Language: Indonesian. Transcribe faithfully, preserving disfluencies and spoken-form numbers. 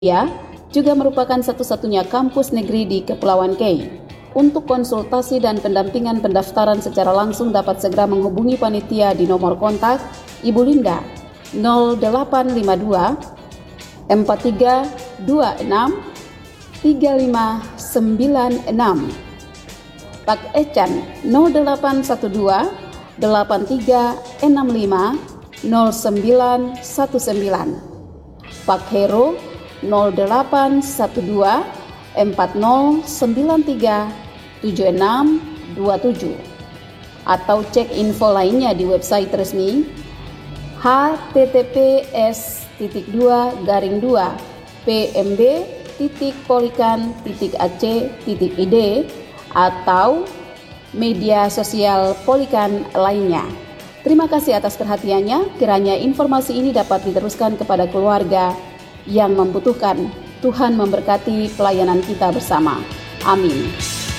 Ya, juga merupakan satu-satunya kampus negeri di Kepulauan Kei. Untuk konsultasi dan pendampingan pendaftaran secara langsung dapat segera menghubungi panitia di nomor kontak Ibu Linda nol delapan lima dua empat tiga dua enam tiga lima sembilan enam, Pak Ecan nol delapan satu dua delapan tiga enam lima nol sembilan satu sembilan, Pak Hero nol delapan satu dua empat nol sembilan tiga tujuh enam dua tujuh, atau cek info lainnya di website resmi h t t p s titik dua garing dua p m b titik polikan titik a c titik i d atau media sosial Polikan lainnya. Terima kasih atas perhatiannya. Kiranya informasi ini dapat diteruskan kepada keluarga yang membutuhkan. Tuhan memberkati pelayanan kita bersama. Amin.